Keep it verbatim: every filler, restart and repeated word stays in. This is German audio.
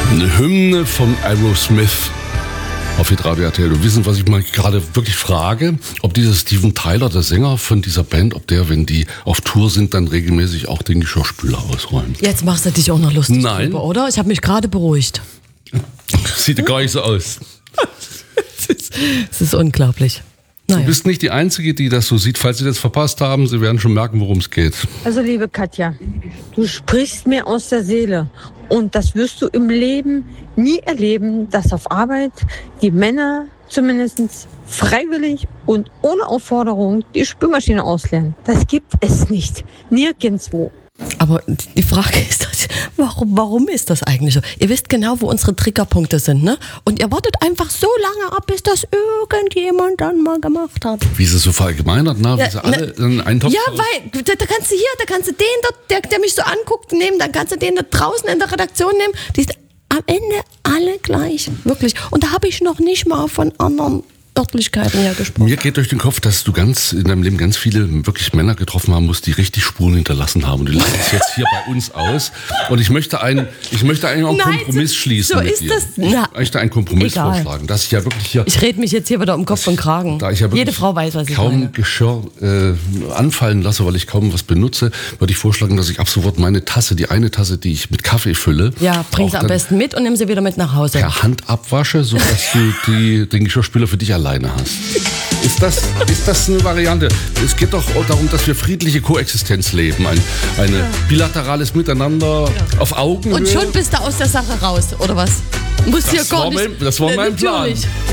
Eine Hymne von Aerosmith auf Hitradio R T L. Du wissen, was ich mal gerade wirklich frage, ob dieser Steven Tyler, der Sänger von dieser Band, ob der, wenn die auf Tour sind, dann regelmäßig auch den Geschirrspüler ausräumt. Jetzt machst du dich auch noch lustig Nein. drüber, oder? Ich habe mich gerade beruhigt. Sieht ja gar nicht so aus. Es ist unglaublich. Naja. Du bist nicht die Einzige, die das so sieht. Falls Sie das verpasst haben, Sie werden schon merken, worum es geht. Also liebe Katja, du sprichst mir aus der Seele. Und das wirst du im Leben nie erleben, dass auf Arbeit die Männer zumindest freiwillig und ohne Aufforderung die Spülmaschine ausleeren. Das gibt es nicht. Nirgendwo. Aber die Frage ist, das, warum, warum ist das eigentlich so? Ihr wisst genau, wo unsere Triggerpunkte sind, ne? Und ihr wartet einfach so lange ab, bis das irgendjemand dann mal gemacht hat. Wie sie so verallgemeinert, na, wie Ja, sie alle in einen Topf. Ja, weil da, da kannst du hier, da kannst du den dort, der, der mich so anguckt, nehmen, dann kannst du den da draußen in der Redaktion nehmen. Die sind am Ende alle gleich, wirklich. Und da habe ich noch nicht mal von anderen Örtlichkeiten her gesprochen. Mir geht durch den Kopf, dass du ganz in deinem Leben ganz viele wirklich Männer getroffen haben musst, die richtig Spuren hinterlassen haben. Und die lassen es jetzt hier bei uns aus. Und ich möchte einen, ich möchte eigentlich auch einen Nein, Kompromiss so- schließen so mit ist dir. das. Ich Na, möchte einen Kompromiss egal. vorschlagen, dass ich ja wirklich hier Ich rede mich jetzt hier wieder um Kopf und Kragen. Da ich ja wirklich Jede Frau weiß, was ich kaum meine. Geschirr äh, anfallen lasse, weil ich kaum was benutze, würde ich vorschlagen, dass ich ab sofort meine Tasse, die eine Tasse, die ich mit Kaffee fülle, Ja, bring auch sie am dann besten mit und nimm sie wieder mit nach Hause. per Hand abwasche, sodass du die, den Geschirrspüler für dich alleine hast. Ist das, ist das eine Variante? Es geht doch auch darum, dass wir friedliche Koexistenz leben. Ein eine bilaterales Miteinander auf Augenhöhe. Und schon bist du aus der Sache raus, oder was? Muss hier Das gar war nicht. mein- das war Ja, mein Plan. natürlich.